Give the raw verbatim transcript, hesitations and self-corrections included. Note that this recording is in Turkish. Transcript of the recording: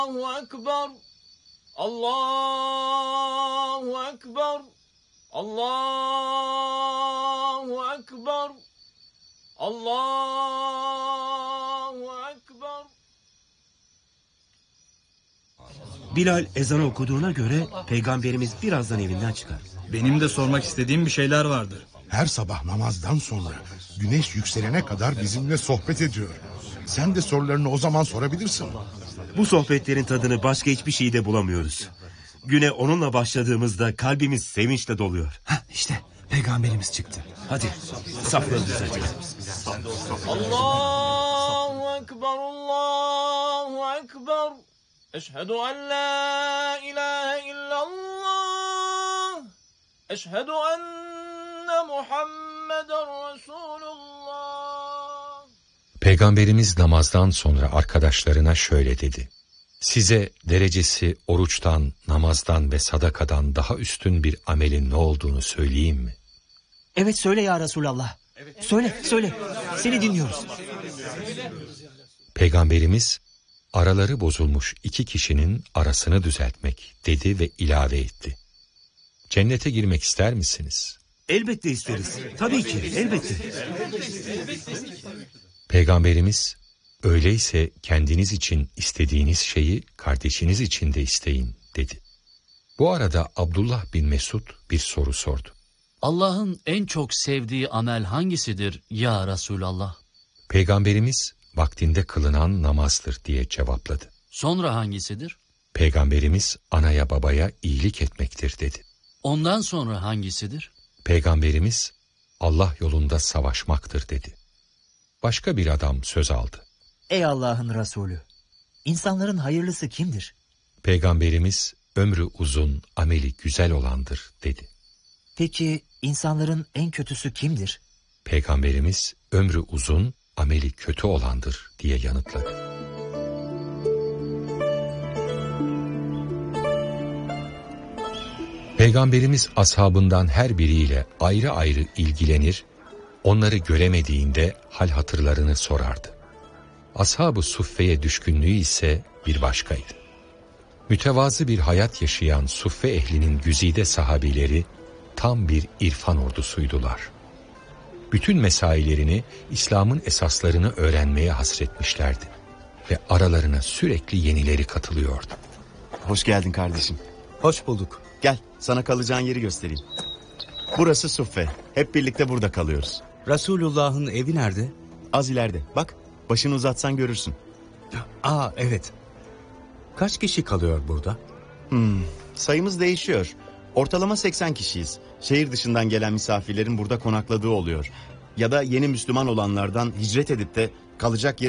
Allahu Ekber. Allahu Ekber. Allahu Ekber. Allahu Ekber. Bilal ezanı okuduğuna göre peygamberimiz birazdan evinden çıkar. Benim de sormak istediğim bir şeyler vardır. Her sabah namazdan sonra güneş yükselene kadar bizimle sohbet ediyor. Sen de sorularını o zaman sorabilirsin. Bu sohbetlerin tadını başka hiçbir şeyde bulamıyoruz. Güne onunla başladığımızda kalbimiz sevinçle doluyor. Hah, işte peygamberimiz çıktı. Hadi safları düzeltelim. Allahu Ekber. Allahu Ekber. Eşhedü en la ilahe illallah. Eşhedü enne Muhammeden Resulullah. Peygamberimiz namazdan sonra arkadaşlarına şöyle dedi. Size derecesi oruçtan, namazdan ve sadakadan daha üstün bir amelin ne olduğunu söyleyeyim mi? Evet söyle ya Resulallah. Söyle söyle. Seni dinliyoruz. Peygamberimiz araları bozulmuş iki kişinin arasını düzeltmek dedi ve ilave etti. Cennete girmek ister misiniz? Elbette isteriz. Tabii ki elbette. Peygamberimiz öyleyse kendiniz için istediğiniz şeyi kardeşiniz için de isteyin dedi. Bu arada Abdullah bin Mesud bir soru sordu. Allah'ın en çok sevdiği amel hangisidir ya Resulallah? Peygamberimiz vaktinde kılınan namazdır diye cevapladı. Sonra hangisidir? Peygamberimiz anaya babaya iyilik etmektir dedi. Ondan sonra hangisidir? Peygamberimiz Allah yolunda savaşmaktır dedi. Başka bir adam söz aldı. Ey Allah'ın Resulü. İnsanların hayırlısı kimdir? Peygamberimiz ömrü uzun, ameli güzel olandır dedi. Peki insanların en kötüsü kimdir? Peygamberimiz ömrü uzun, ameli kötü olandır diye yanıtladı. Peygamberimiz ashabından her biriyle ayrı ayrı ilgilenir, onları göremediğinde hal hatırlarını sorardı. Ashab-ı Suffe'ye düşkünlüğü ise bir başkaydı. Mütevazı bir hayat yaşayan Suffe ehlinin güzide sahabileri tam bir irfan ordusuydular. Bütün mesailerini, İslam'ın esaslarını öğrenmeye hasretmişlerdi ve aralarına sürekli yenileri katılıyordu. Hoş geldin kardeşim. Hoş bulduk. Gel, sana kalacağın yeri göstereyim. Burası Suffe. Hep birlikte burada kalıyoruz. Resulullah'ın evi nerede? Az ileride. Bak, başını uzatsan görürsün. Aa evet. Kaç kişi kalıyor burada? Hmm, sayımız değişiyor. Ortalama seksen kişiyiz. Şehir dışından gelen misafirlerin burada konakladığı oluyor. Ya da yeni Müslüman olanlardan hicret edip de kalacak yer